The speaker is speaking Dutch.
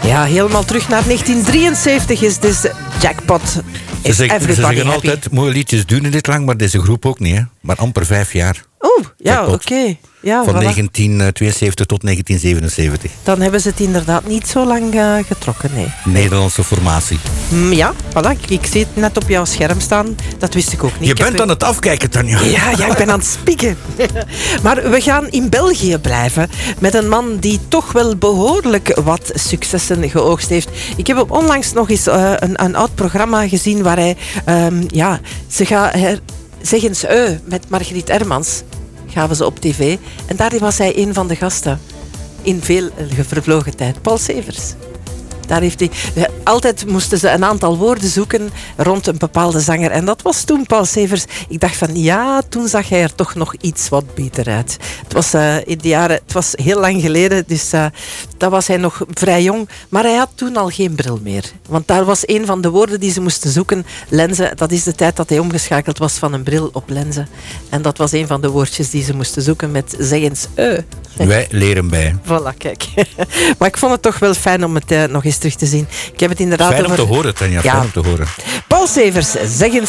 Ja, helemaal terug naar 1973 is dus jackpot. Ze zeggen altijd, mooie liedjes duren dit lang, maar deze groep ook niet. Hè? Maar amper 5 jaar. Oh, ja, oké. Ja, van voilà. 1972 tot 1977. Dan hebben ze het inderdaad niet zo lang getrokken, nee. Nederlandse formatie. Ja, voilà. Ik zie het net op jouw scherm staan. Dat wist ik ook niet. Je bent aan het afkijken, Tanja. Ja, ik ben aan het spieken. Maar we gaan in België blijven met een man die toch wel behoorlijk wat successen geoogst heeft. Ik heb onlangs nog eens een oud programma gezien waar hij... Zeg eens met Margriet Hermans gaven ze op tv. En daar was hij een van de gasten. In veel vervlogen tijd. Paul Severs. Daar heeft hij... Altijd moesten ze een aantal woorden zoeken rond een bepaalde zanger. En dat was toen Paul Severs. Ik dacht van ja, toen zag hij er toch nog iets wat beter uit. Het was in de jaren... Het was heel lang geleden, dus dat was hij nog vrij jong. Maar hij had toen al geen bril meer. Want daar was een van de woorden die ze moesten zoeken. Lenzen, dat is de tijd dat hij omgeschakeld was van een bril op lenzen. En dat was een van de woordjes die ze moesten zoeken met zeg eens Wij leren bij. Voilà, kijk. Maar ik vond het toch wel fijn om het nog eens terug te zien. Ik heb het inderdaad fijn om te horen, Tanja. Ja. Fijn om te horen. Paul Severs, zeg eens